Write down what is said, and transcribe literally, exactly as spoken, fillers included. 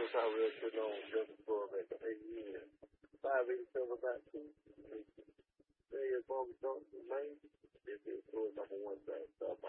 was how we were sitting on just for like eight years. Five eighty-seven about two. They had Bobby Johnson, man. This is for number one back. So